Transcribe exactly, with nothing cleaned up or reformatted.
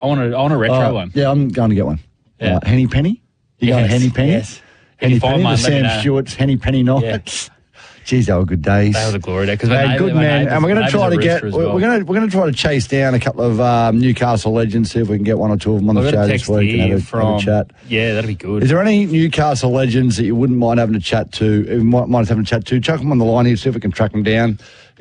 I want a, I want a retro Uh, one. Yeah, I'm going to get one. Yeah. Uh, Henny Penny? You Yes, going Henny Penny? yes. Henny If you find Penny, one, the let me Sam know. Stewart's Henny Penny nights. Jeez, they were good days. That was a glory day. Because Hey, good man, and we're going to try to get. We're, well. we're going to we're going to try to chase down a couple of um, Newcastle legends. See if we can get one or two of them on We've the got show a this text week and here have a, from, have a chat. Yeah, that'd be good. Is there any Newcastle legends that you wouldn't mind having a chat to? Might mind us having a chat to? Chuck them on the line here. See if we can track them down.